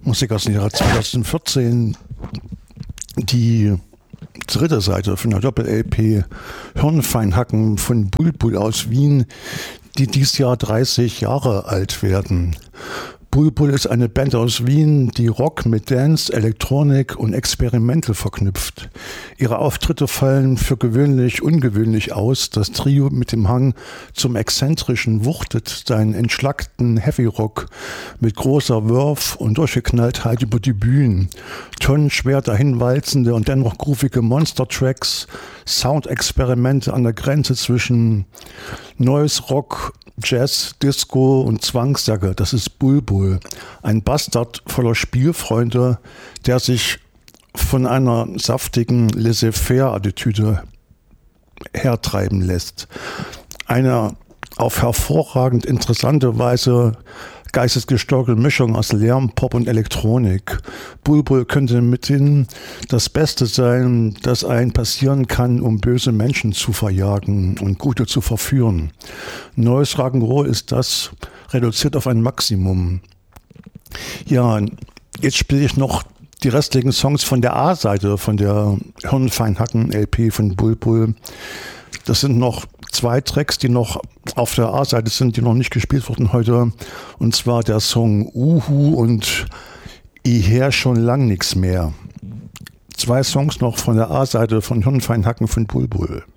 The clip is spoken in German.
Musik aus dem Jahre 2014, die dritte Seite von der Doppel-LP Hirnfeinhacken von Bulbul aus Wien, die dieses Jahr 30 Jahre alt werden. Bulbul ist eine Band aus Wien, die Rock mit Dance, Elektronik und Experimente verknüpft. Ihre Auftritte fallen für gewöhnlich ungewöhnlich aus. Das Trio mit dem Hang zum Exzentrischen wuchtet seinen entschlackten Heavy-Rock mit großer Wurf und Durchgeknalltheit über die Bühnen. Tonnenschwer dahinwalzende und dennoch groovige Monster-Tracks, Soundexperimente an der Grenze zwischen Noise Rock, Jazz, Disco und Zwangsjacke, das ist Bulbul. Ein Bastard voller Spielfreunde, der sich von einer saftigen Laissez-faire-Attitüde hertreiben lässt. Eine auf hervorragend interessante Weise geistesgesteuerte Mischung aus Lärm, Pop und Elektronik. Bulbul könnte mithin das Beste sein, das einem passieren kann, um böse Menschen zu verjagen und Gute zu verführen. Neues Rock'n'Roll ist das, reduziert auf ein Maximum. Ja, jetzt spiele ich noch die restlichen Songs von der A-Seite, von der Hirnfeinhacken-LP von Bulbul. Das sind noch 2 Tracks, die noch auf der A-Seite sind, die noch nicht gespielt wurden heute. Und zwar der Song Uhu und I her schon lang nix mehr. 2 Songs noch von der A-Seite von Hirnfeinhacken von Bulbul.